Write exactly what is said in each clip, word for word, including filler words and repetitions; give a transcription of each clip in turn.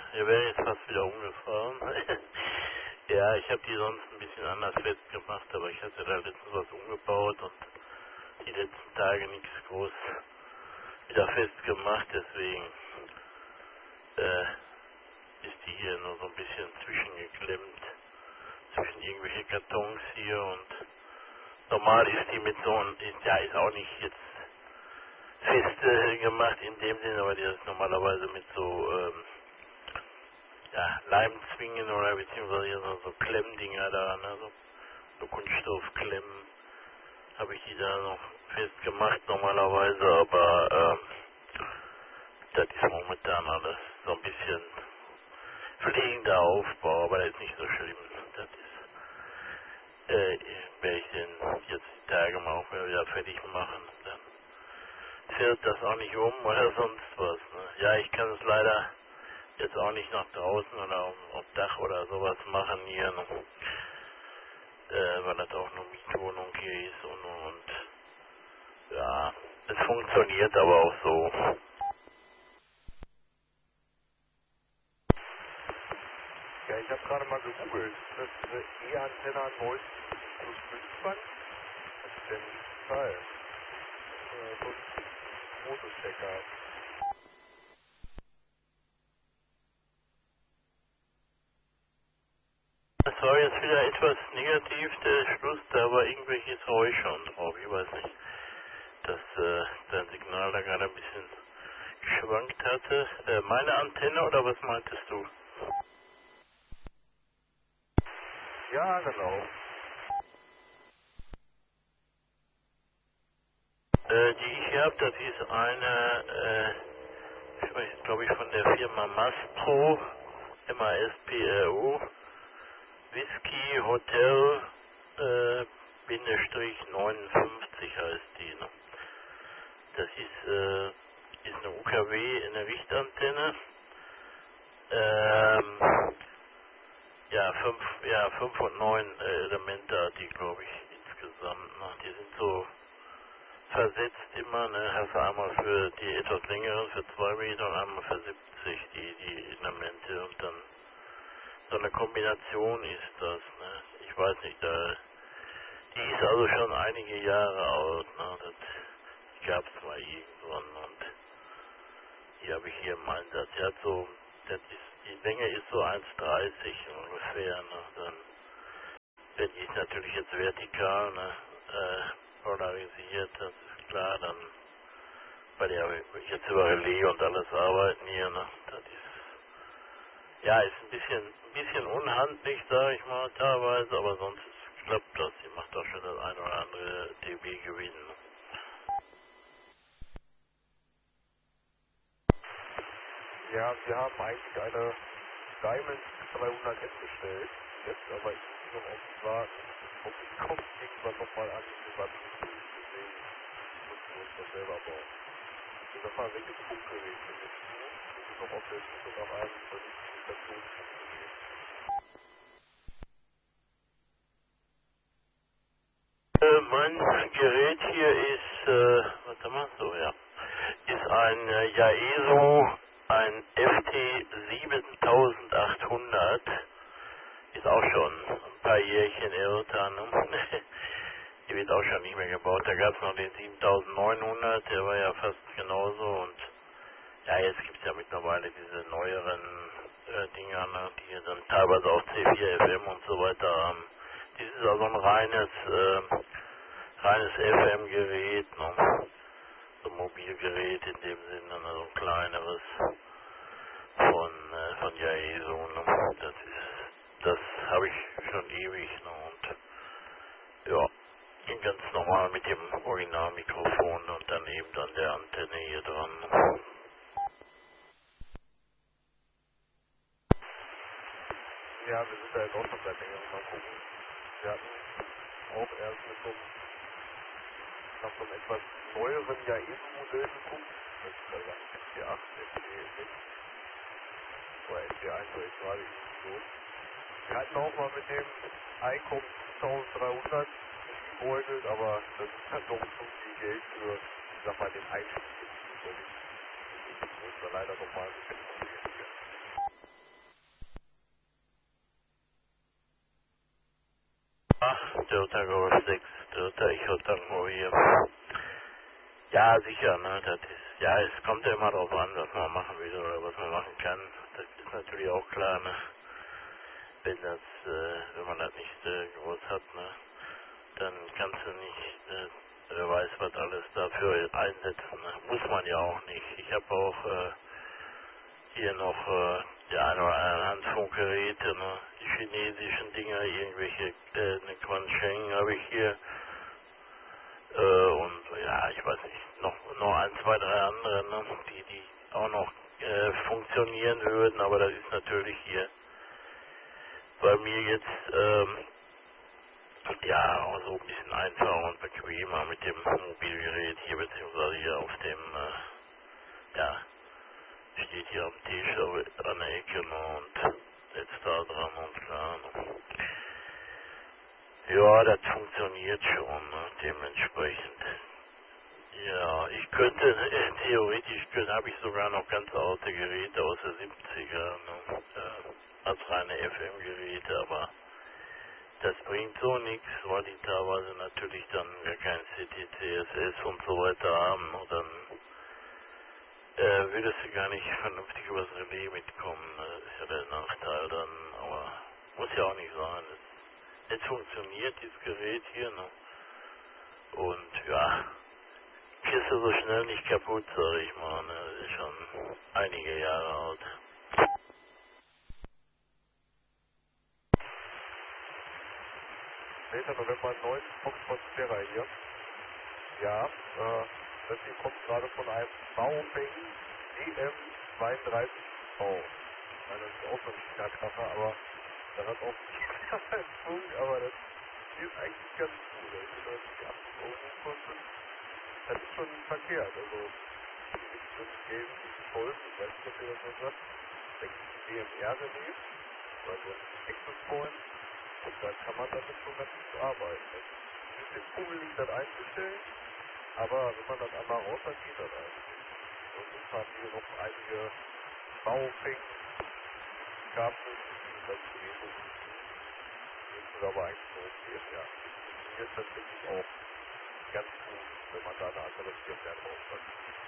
Hier wäre jetzt fast wieder umgefahren. Ja, ich habe die sonst ein bisschen anders festgemacht, aber ich hatte da letztens was umgebaut und die letzten Tage nichts groß wieder festgemacht, deswegen äh, ist die hier nur so ein bisschen zwischengeklemmt, zwischen irgendwelche Kartons hier und normal ist die mit so einem, ist, ja, ist auch nicht jetzt fest äh, gemacht in dem Sinne, aber die ist normalerweise mit so, ähm, ja, Leimzwingen oder beziehungsweise hier so, so Klemmdinger da, ne, so, so Kunststoffklemmen habe ich die da noch festgemacht normalerweise, aber ähm, das ist momentan alles so ein bisschen fliegender Aufbau, aber das ist nicht so schlimm. Das ist, äh, werde ich den jetzt die Tage mal auch wieder fertig machen. Dann fährt das auch nicht um oder sonst was. Ne? Ja, ich kann es leider jetzt auch nicht nach draußen oder auf, auf Dach oder sowas machen hier, ne? äh, weil das auch nur Mietwohnung hier ist und und ja, es funktioniert aber auch so. Ja, ich habe gerade mal gegoogelt. Das ist eine E-Antenna neunzig plus fünfzig. Was ist denn die Zahl? Äh, so ein Motostecker. Das war jetzt wieder etwas negativ, der Schluss, da war irgendwelches Räuschern drauf, ich weiß nicht, dass äh, dein Signal da gerade ein bisschen geschwankt hatte. Äh, meine Antenne oder was meintest du? Ja, genau. Äh, die ich hier habe, das ist eine, äh, ich weiß, glaube ich, von der Firma Mastro, M A S P R O, Whisky Hotel, äh, Bindestrich neunundfünfzig heißt die, ne? Das ist, äh, ist eine U K W, eine Richtantenne. Ähm, ja, fünf, ja, fünf und neun äh, Elemente hat die, glaube ich, insgesamt. Ne? Die sind so versetzt immer, ne? Hast du einmal für die etwas längeren, für zwei Meter und einmal für siebzig, die, die Elemente und dann so eine Kombination ist das, ne? Ich weiß nicht, da, die ist also schon einige Jahre alt, ne? Das gab's mal irgendwann und die habe ich hier im Einsatz. Die hat so, das ist, die Länge ist so eins dreißig ungefähr, ne? Dann, wenn die ist natürlich jetzt vertikal, ne? Äh, polarisiert, das ist klar, dann, weil ja jetzt über Relais und alles arbeiten hier, ne? Das ist, ja, ist ein bisschen, ein bisschen unhandlich, sage ich mal, teilweise, aber sonst klappt das. Die macht auch schon das ein oder andere dB-Gewinn, ne? Ja, wir haben eigentlich eine Diamond dreihundert S bestellt. Jetzt aber ich muss noch auf die warten. Hoffentlich kommt irgendwann nochmal an, was deswegen müssen wir uns das selber bauen. Und das mal, welches Funkgerät findest du? Wir sind noch auf der Suche nach einem vernünftigen Stationsfunkgerät. Äh, mein Gerät hier ist, äh, warte mal, so, ja, ist ein äh, Yaesu, ein F T siebentausendachthundert, ist auch schon ein paar Jährchen älter, ne? Die wird auch schon nicht mehr gebaut. Da gab es noch den siebentausendneunhundert, der war ja fast genauso und ja, jetzt gibt es ja mittlerweile diese neueren äh, Dinger, ne, die dann teilweise auch C vier F M und so weiter haben. Dies ist also ein reines, äh, reines F M-Gerät, ne? So ein Mobilgerät in dem Sinne, ne? So ein kleineres von, äh, von Yaesu, ne? Das ist, das habe ich schon ewig, ne? Und ja, ging ganz normal mit dem Originalmikrofon und dann eben dann der Antenne hier dran. Ne? Ja, wir sind da jetzt auch schon seit längerem mal gucken. Wir hatten auch erst mit so einem, nach so einem etwas neueren Yaesu-Modell geguckt. Das ist also ein F T acht, F T sechs oder F T eins oder ich weiß nicht so. Wir hatten auch mal mit dem Icom siebentausenddreihundert gebeutelt, aber das ist halt doch zu viel Geld für, ich sag mal, den Einstieg ins Flugzeug. Das muss man leider nochmal ein bisschen orientieren. Toyota Golf sechs, Toyota Echo Tango hier. Ja, sicher, ne, das ist, ja, es kommt ja immer drauf an, was man machen will oder was man machen kann. Das ist natürlich auch klar, ne, wenn das, äh, wenn man das nicht äh, groß hat, ne, dann kannst du nicht, äh, wer weiß, was alles dafür einsetzen, ne, muss man ja auch nicht. Ich habe auch, äh, hier noch, äh, die eine oder andere Handfunkgeräte, ne, die chinesischen Dinger, irgendwelche, äh, eine Quansheng habe ich hier. Äh, und ja, ich weiß nicht, noch, noch ein, zwei, drei andere, ne, die, die auch noch äh, funktionieren würden, aber das ist natürlich hier bei mir jetzt ähm, ja auch so ein bisschen einfacher und bequemer mit dem Mobilgerät hier, beziehungsweise hier auf dem, äh, ja, steht hier am Tisch au- an der Ecke, ne, und jetzt da dran und klar. Ne. Ja, das funktioniert schon, ne, dementsprechend. Ja, ich könnte, äh, theoretisch könnte, habe ich sogar noch ganz alte Geräte aus der siebziger, ne, äh, als reine F M-Geräte, aber das bringt so nichts, weil die teilweise natürlich dann gar kein C T, C S S und so weiter haben, und dann äh, würdest du gar nicht vernünftig übers Relais mitkommen, ne, das ist ja der Nachteil dann, aber muss ja auch nicht sein. Es, es funktioniert, dieses Gerät hier, ne, und ja, kriegst du so schnell nicht kaputt, sag ich mal, ne? Das ist schon einige Jahre alt. zehnter November neun, Foxtrot Sierra hier. Ja, äh, das hier kommt gerade von einem Baofeng D M zweiunddreißig V. Ich meine, das ist auch so ein China-Kracher, aber der hat auch einen Schwung, aber das ist eigentlich ganz cool. Das ist irgendwie achtzig Euro kostet. Das ist schon verkehrt. Also, das Game ist toll. Ich weiß nicht, ob ihr das noch sagt. Da gibt es ein D M R-Relais, also ein Access Point. Und da kann man damit schon ganz gut arbeiten. Das ist ein bisschen pummelig, das einzustellen. Aber wenn man das einmal raus hat, geht das eigentlich. Und jetzt haben wir noch einige Baufing-Kabel, die das Gerät müssen wir aber eigentlich so umgehen, ja. Funktioniert tatsächlich auch ganz gut, wenn man da eine andere Firmware drauf hat.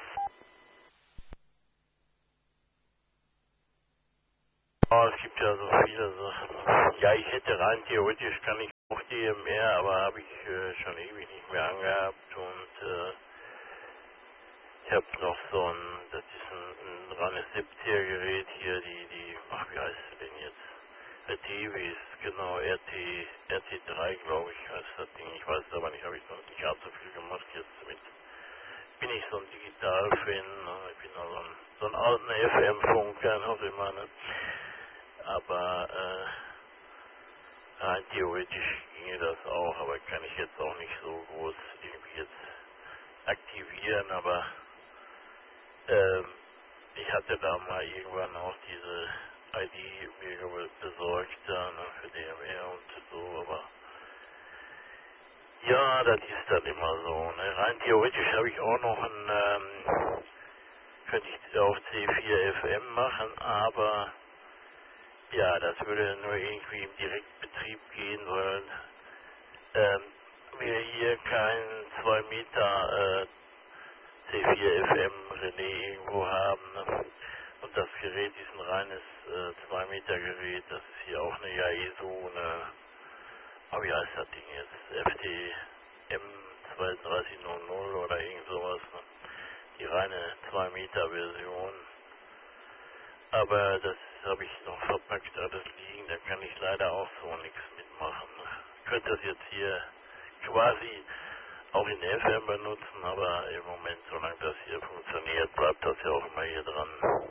Oh, es gibt ja so viele Sachen. Ja, ich hätte rein theoretisch, kann ich auch D M R, aber habe ich äh, schon ewig nicht mehr angehabt, und äh, ich habe noch so ein, das ist ein, ein reines siebziger Gerät hier, die, die, ach, wie heißt sie denn jetzt? R T W ist, genau, R T, R T drei, glaube ich, heißt das Ding. Ich weiß es aber nicht, habe ich noch nicht allzu viel gemacht jetzt mit. Bin ich so ein Digital-Fan, ne? Ich bin also ein, so ein alten F M-Funker noch immer, ne? Aber äh, rein theoretisch ginge das auch, aber kann ich jetzt auch nicht so groß irgendwie jetzt aktivieren, aber ähm, ich hatte da mal irgendwann auch diese I D mir ge- besorgt, da, ne, für D M R und so, aber ja, das ist dann immer so, ne? Rein theoretisch habe ich auch noch ein, ähm, könnte ich auf C vier F M machen, aber ja, das würde nur irgendwie im Direktbetrieb gehen, weil ähm, wir hier kein zwei Meter äh, C vier F M Relais irgendwo haben, ne? Und das Gerät ist ein reines äh, zwei Meter Gerät, das ist hier auch eine Yaesu, eine, oh, wie heißt das Ding jetzt, F T M drei zwei null null oder irgend sowas, ne? Die reine zwei Meter Version. Aber das habe ich noch verpackt alles liegen, da kann ich leider auch so nichts mitmachen. Ich könnte das jetzt hier quasi auch in F M benutzen, aber im Moment, solange das hier funktioniert, bleibt das ja auch immer hier dran.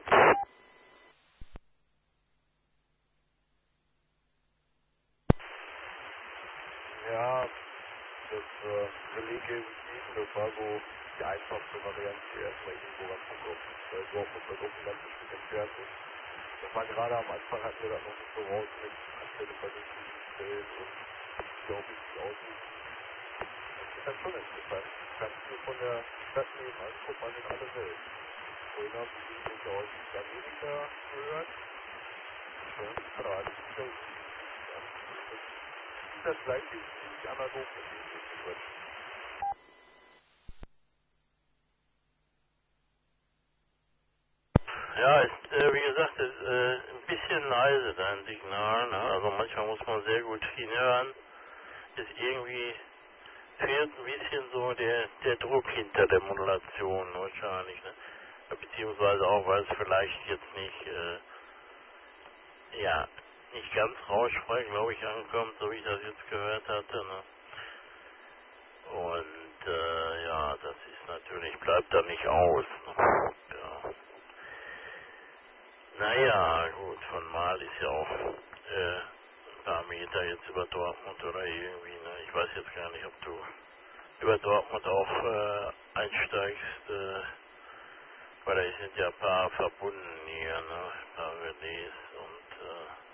Ja, das äh, Relais Game sieben, das war so die einfachste Variante, erstmal irgendwo ranzukommen. Weil überhaupt muss das auch ein ganzes Stück entfernt ist. Das war gerade am Anfang, hatten wir das noch nicht so raus mit Anstelle vernünftig gestellt und wie auch richtig aussieht. Das ist dann schon interessant. Kannst du von der Stadt nebenan, guck mal in alle Welt. Vorhin haben die sich aus Amerika gehört. Schon krass. Das ist das gleiche die anderen oben mit denen zu quatschen. Ja, ist, äh, wie gesagt, ist äh, ein bisschen leise dein Signal, ne? Also manchmal muss man sehr gut hinhören. Ist irgendwie fehlt ein bisschen so der, der Druck hinter der Modulation wahrscheinlich, ne? Beziehungsweise auch, weil es vielleicht jetzt nicht, äh, ja, nicht ganz rauschfrei, glaube ich, ankommt, so wie ich das jetzt gehört hatte, ne? Und äh, ja, das ist natürlich, bleibt da nicht aus, ne? Ja. Naja, gut, von Mal ist ja auch äh, ein paar Meter jetzt über Dortmund oder irgendwie, ne? Ich weiß jetzt gar nicht, ob du über Dortmund auch äh, einsteigst, äh, weil da sind ja ein paar verbunden hier, ne? Ein paar Relais und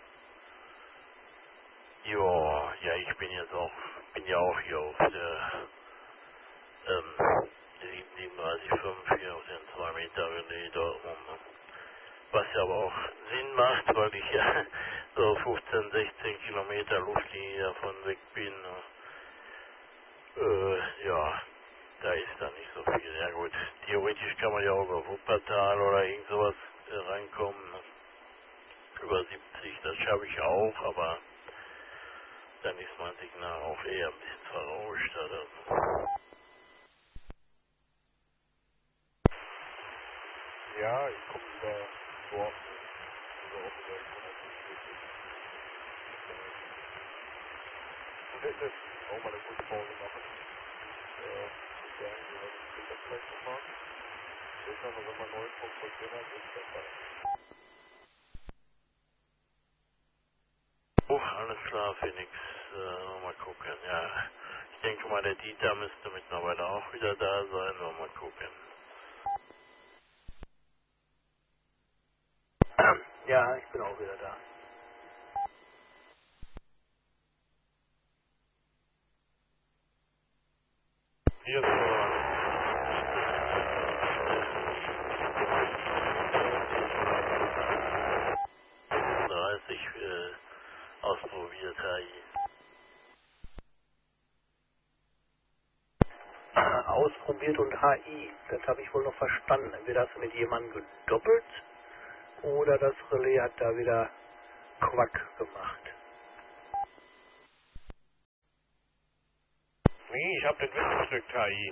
äh, jo, ja, ich bin jetzt auch, bin ja auch hier auf der ähm, sieben sieben drei fünf hier auf den zwei Meter Relais Dortmund, ne? Was ja aber auch Sinn macht, weil ich ja so fünfzehn, sechzehn Kilometer Luftlinie davon weg bin. Äh, ja, da ist da nicht so viel. Ja gut, theoretisch kann man ja auch über Wuppertal oder irgend sowas äh, reinkommen. Über siebzig, das schaffe ich auch, aber dann ist mein Signal auch eher ein bisschen verrauscht. Also. Ja, ich komme über Dortmund, über Offenburg, und jetzt ist auch mal eine kurze Pause machen. Äh, ich sagen, wir werden später vielleicht nochmal. Jetzt haben wir nochmal neu vom Container, ist besser. Oh, alles klar, Phoenix. Äh, mal gucken. Ja, ich denke mal, der Dieter müsste mittlerweile auch wieder da sein. Mal gucken. Ja, ich bin auch wieder da. Hier ist so dreißig äh, ausprobiert, H I. Ausprobiert und H I, das habe ich wohl noch verstanden. Entweder hast du mit jemandem gedoppelt oder das Relais hat da wieder Quack gemacht. Nee, ich hab den weggedrückt, H I.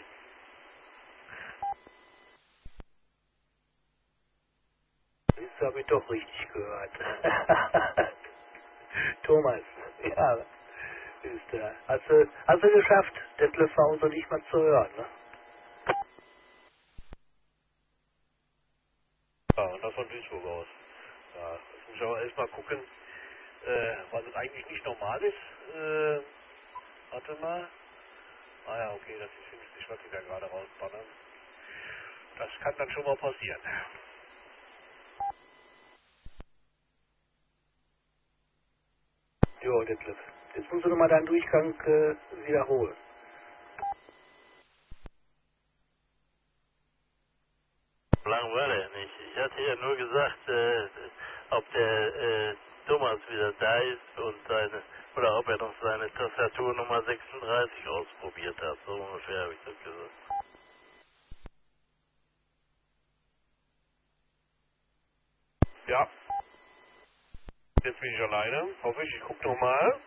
Das habe ich doch richtig gehört. Thomas, ja, ist der. Hast du, hast du geschafft, Detlef Hause nicht mal zu hören, ne? Ja, und das von Duisburg aus. Ja, jetzt muss ich aber erstmal gucken, äh, was es eigentlich nicht normal ist. Äh, warte mal. Ah ja, okay, das ist fünfzig, was die da gerade rausballern. Das kann dann schon mal passieren. Jo, Detlef. Jetzt musst du nochmal deinen Durchgang äh, wiederholen. Langweilig nicht. Ich hatte ja nur gesagt, äh, ob der äh, Thomas wieder da ist und seine, oder ob er noch seine Tastatur Nummer sechsunddreißig ausprobiert hat. So ungefähr habe ich das gesagt. Ja, jetzt bin ich alleine. Hoffe ich, ich gucke nochmal.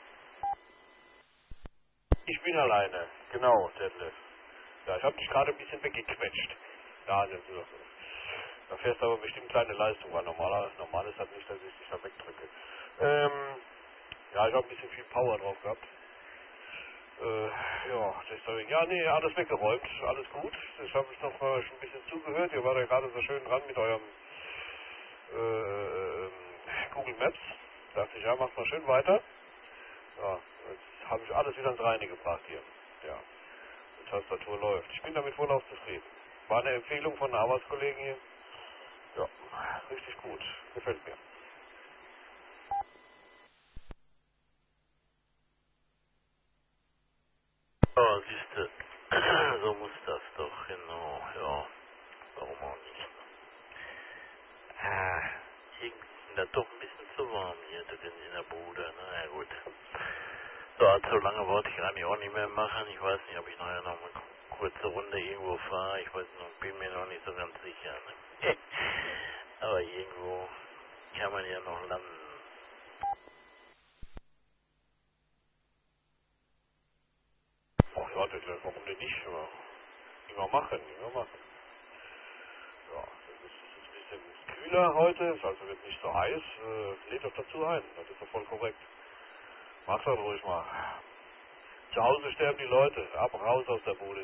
Ich bin alleine. Genau, Detlef. Ja, ich habe dich gerade ein bisschen weggequetscht. Ja, das ist so. Da fährst du aber bestimmt kleine Leistung, weil normal, normal ist das nicht, dass ich dich da wegdrücke. Ähm, ja, ich habe ein bisschen viel Power drauf gehabt. Äh, ja, deswegen, ja, nee, alles weggeräumt, alles gut. Ich habe ich noch äh, schon ein bisschen zugehört. Ihr wart ja gerade so schön dran mit eurem äh, Google Maps. Da dachte ich, ja, macht mal schön weiter. Ja, jetzt habe ich alles wieder ins Reine gebracht hier. Ja, die Tastatur läuft. Ich bin damit wohl zufrieden. War eine Empfehlung von einer Arbeitskollegen hier. Ja, richtig gut. Gefällt mir. Ja, siehste, so muss das doch, genau, ja, warum auch nicht. Ah, irgendwie ist mir das doch ein bisschen zu warm hier drin in der Bude, na ja gut. Dort so lange wollte ich eigentlich auch nicht mehr machen. Ich weiß nicht, ob ich nachher noch eine kurze Runde irgendwo fahre. Ich weiß noch, bin mir noch nicht so ganz sicher. Ne? Aber irgendwo kann man ja noch landen. Ach ja, das, warum denn nicht? Ja. Immer machen, immer machen. Ja, es ist, es ist ein bisschen kühler heute, es also wird nicht so heiß. Äh, lädt doch dazu ein, das ist doch voll korrekt. Mach das ruhig mal. Zu Hause sterben die Leute, ab raus aus der Bude.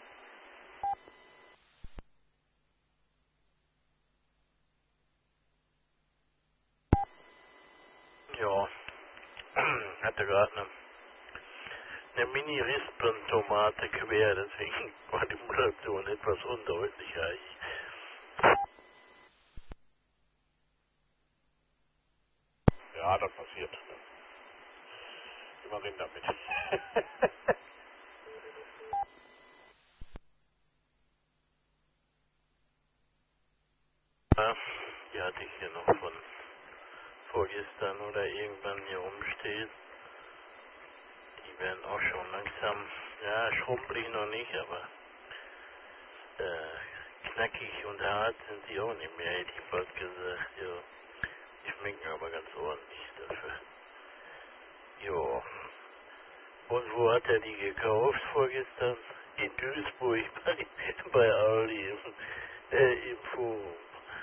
Ja, hatte gerade eine, eine Mini-Rispentomate quer, deswegen war die Modulation etwas undeutlicher. Ich, Ja, das passiert. Immerhin damit. ja, die hatte ich hier noch von vorgestern oder irgendwann hier rumstehen. Die werden auch schon langsam, ja, schrumpelig noch nicht, aber äh, knackig und hart sind sie auch nicht mehr, hätte ich bald gesagt. Ja, die schmecken aber ganz ordentlich dafür. Jo. Und wo hat er die gekauft vorgestern? In Duisburg bei, bei Aldi im, äh, im Forum.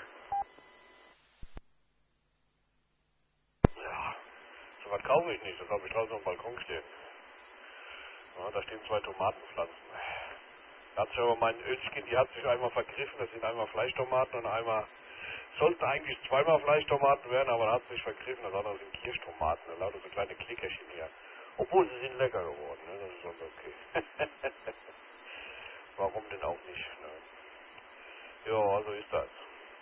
Ja, so was kaufe ich nicht, das habe ich draußen am Balkon stehen. Ja, da stehen zwei Tomatenpflanzen. Da hat sich aber mein Ötschkin, die hat sich einmal vergriffen, das sind einmal Fleischtomaten und einmal, sollten eigentlich zweimal Fleischtomaten werden, aber da hat sich vergriffen, das andere sind Kirschtomaten, da lauter so kleine Klickerchen hier. Obwohl sie sind lecker geworden, ne? Das ist schon okay. Warum denn auch nicht, ne? Ja, so ist das.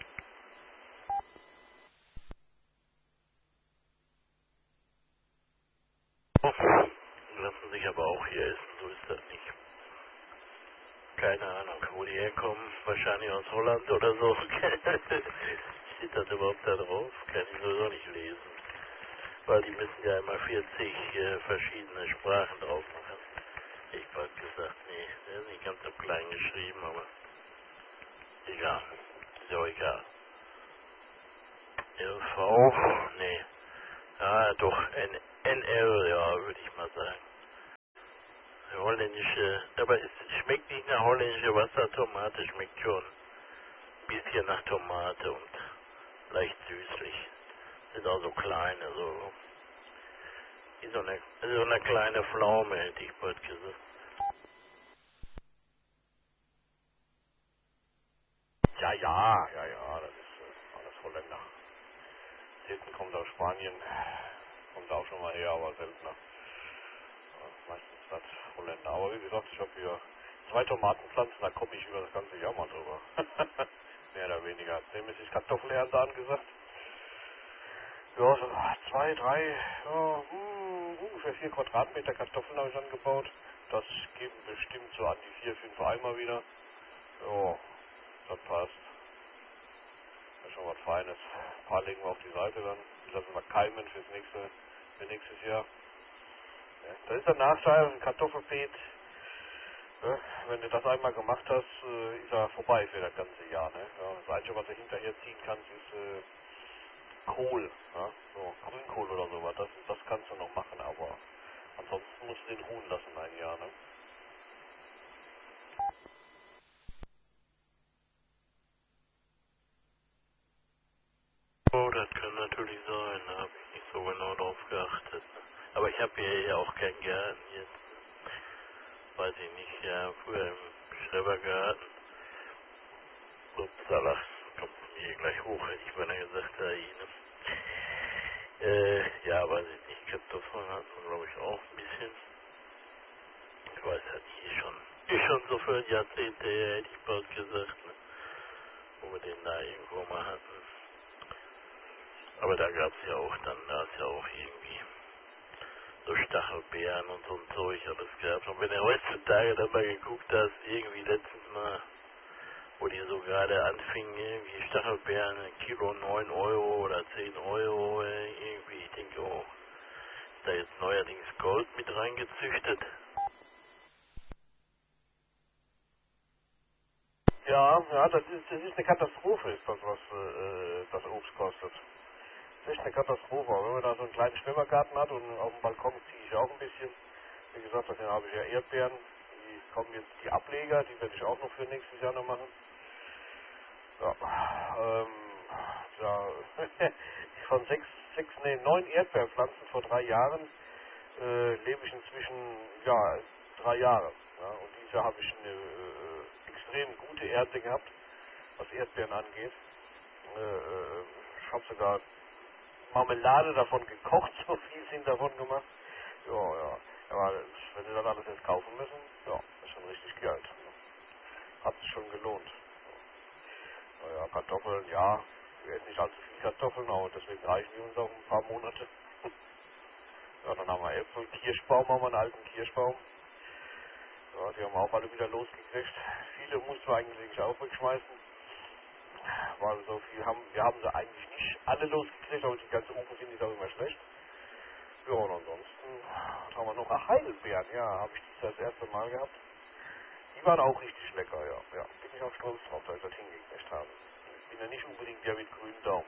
Lassen sich aber auch hier essen, so ist das nicht. Keine Ahnung, wo die herkommen, wahrscheinlich aus Holland oder so. Steht das überhaupt da drauf? Kann ich sowieso nicht lesen. Weil die müssen ja immer vierzig äh, verschiedene Sprachen drauf machen. Ich hab gesagt, nee, der ist nicht ganz so klein geschrieben, aber egal. Ist ja auch egal. L V? Nee. Ah, doch, N NL, ja, würde ich mal sagen. Holländische, aber es schmeckt nicht nach holländische Wassertomate, schmeckt schon ein bisschen nach Tomate und leicht süßlich. Sind auch so kleine, so wie so eine, so eine kleine Pflaume, hätte ich bald gesagt. Ja, ja, ja, ja, das ist äh, alles Holländer. Selten kommt aus Spanien, kommt auch schon mal her, aber seltener. Ja, meistens das Holländer. Aber wie gesagt, ich habe hier zwei Tomatenpflanzen, da komme ich über das ganze Jahr mal drüber. Mehr oder weniger. Nämlich ist Kartoffelernte angesagt. Ja, so zwei, drei, ja, hm, ungefähr vier Quadratmeter Kartoffeln habe ich angebaut. Das geben bestimmt so an die vier, fünf Eimer wieder. Ja, das passt. Das ist schon was Feines. Ein paar legen wir auf die Seite dann. Die lassen wir keimen fürs nächste, für nächstes Jahr. Ja, das ist der Nachteil, ein Kartoffelbeet. Ja, wenn du das einmal gemacht hast, äh, ist er vorbei für das ganze Jahr. Ne? Ja, das Einzige, was du hinterher ziehen kannst, ist äh, Kohl. Ja? So, Grünkohl oder sowas. Das, das kannst du noch machen, aber ansonsten musst du den ruhen lassen ein Jahr. Ne? Oh, das kann natürlich sein, da habe ich nicht so genau drauf geachtet. Aber ich habe hier ja auch keinen Garten jetzt. Weiß ich nicht, ja, früher im Schrebergarten. Upsala, kommt hier gleich hoch, hätte ich beinahe gesagt, da Ihnen. Äh, ja, weiß ich nicht, Kartoffeln hatten wir, glaube ich, auch ein bisschen. Ich weiß halt nicht, ist schon, ist schon so für Jahrzehnte her, hätte ich bald gesagt, ne? Wo wir den da irgendwo mal hatten. Aber da gab es ja auch dann, da ist ja auch irgendwie so Stachelbeeren und so ein Zeug alles gehabt. Und wenn du heutzutage dann mal geguckt hast, irgendwie letztens mal, wo die so gerade anfingen, irgendwie Stachelbeeren, ein Kilo neun Euro oder zehn Euro, irgendwie, ich denke, oh, ist da jetzt neuerdings Gold mit reingezüchtet. Ja, ja, das ist, das ist eine Katastrophe, ist das, was äh, das Obst kostet. Das ist echt eine Katastrophe. Wenn man da so einen kleinen Schwimmergarten hat und auf dem Balkon ziehe ich auch ein bisschen. Wie gesagt, dann habe ich ja Erdbeeren. Die kommen jetzt die Ableger, die werde ich auch noch für nächstes Jahr noch machen. Ja, ähm, ja, von sechs, sechs, nee, neun Erdbeerpflanzen vor drei Jahren äh, lebe ich inzwischen, ja, drei Jahre. Ja, und dieses Jahr habe ich eine äh, extrem gute Ernte gehabt, was Erdbeeren angeht. Äh, äh, ich habe sogar Marmelade davon gekocht, so viel sind davon gemacht. Ja, ja. Aber wenn sie dann alles jetzt kaufen müssen, ja, ist schon richtig Geld. Hat sich schon gelohnt. Naja, Kartoffeln, ja. Wir essen nicht allzu viel Kartoffeln, aber deswegen reichen die uns auch ein paar Monate. Ja, dann haben wir Äpfel, Kirschbaum haben wir, einen alten Kirschbaum. Ja, die haben wir auch alle wieder losgekriegt. Viele mussten wir eigentlich auch wegschmeißen. Weil so viel haben, wir haben sie eigentlich nicht alle losgekriegt, aber die ganze Ofen sind jetzt auch immer schlecht. Ja, und ansonsten haben wir noch ach, Heidelbeeren, ja, habe ich das das erste Mal gehabt. Die waren auch richtig lecker, ja. Ja, bin ich auch stolz drauf, dass ich das hingekriegt habe. Ich bin ja nicht unbedingt der mit grünen Daumen.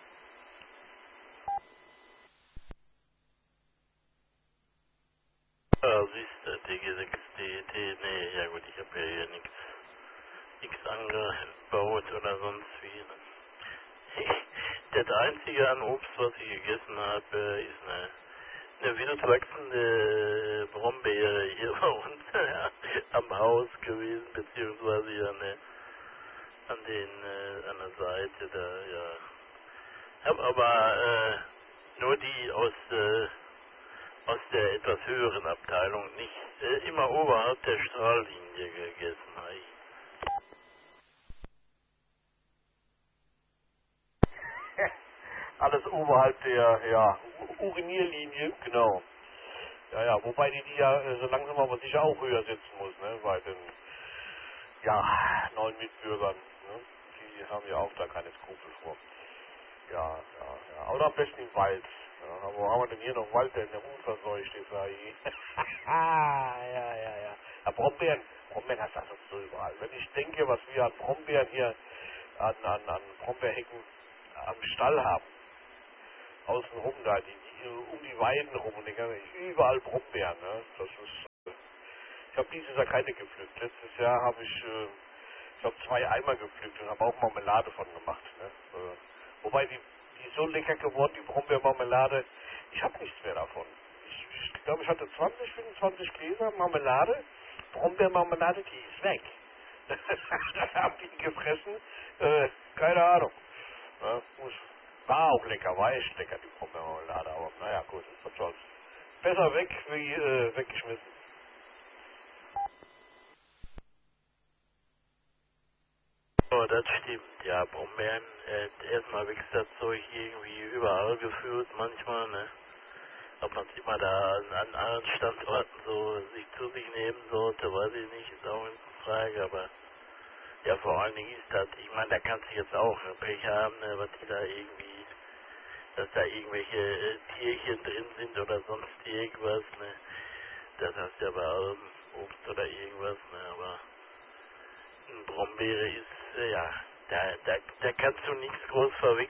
Ja, siehst du, D G sechs, D T, nee, ja gut, ich habe ja hier nichts nichts angebaut oder sonst wie. Ne? Das einzige an Obst, was ich gegessen habe, ist eine, eine wild wachsende Brombeere hier bei uns ja, am Haus gewesen, beziehungsweise hier an, der, an, den, äh, an der Seite da, ja. Hab aber äh, nur die aus, äh, aus der etwas höheren Abteilung, nicht äh, immer oberhalb der Strahllinie gegessen habe ich. Alles oberhalb der, ja, U- Urinierlinie, genau. Ja, ja, wobei die die ja äh, so langsam aber sicher auch höher setzen muss, ne, bei den, ja, neuen Mitbürgern, ne. Die haben ja auch da keine Skrupel vor. Ja, ja, ja. Oder am besten im Wald. Ja, aber wo haben wir denn hier noch Wald, der in der unverseucht ist? Ah, ja, ja, ja. Ja, Brombeeren, Brombeeren hast du also so überall. Wenn ich denke, was wir an Brombeeren hier, an, an, an Brombeerhecken am Stall haben, außenrum da, die, die um die Weiden rum und die ganze, überall Brombeeren, ne? Das ist, äh, ich habe dieses Jahr keine gepflückt. Letztes Jahr habe ich, äh, ich habe zwei Eimer gepflückt und habe auch Marmelade von gemacht, ne? Äh, wobei die, die ist so lecker geworden, die Brombeermarmelade, ich habe nichts mehr davon. Ich, ich glaube, ich hatte zwanzig, fünfundzwanzig Gläser Marmelade, Brombeermarmelade, die ist weg. Hab die gefressen, äh, keine Ahnung. Ja, muss, war auch lecker, war echt lecker, die Brombeermarmelade, aber naja, gut, was soll's. Besser weg wie äh, weggeschmissen. Oh, das stimmt, ja, Brombeeren, äh, erstmal wächst das Zeug irgendwie überall gefühlt manchmal, ne? Ob man es immer da an, an anderen Standorten so sich zu sich nehmen sollte, weiß ich nicht, ist auch eine Frage, aber ja, vor allen Dingen ist das, ich meine, da kannst du jetzt auch Pech haben, ne, was die da irgendwie, dass da irgendwelche äh, Tierchen drin sind oder sonst irgendwas, ne? Das hast du ja bei allem Obst oder irgendwas, ne? Aber eine Brombeere ist, äh, ja, da, da, da kannst du nichts groß verwechseln.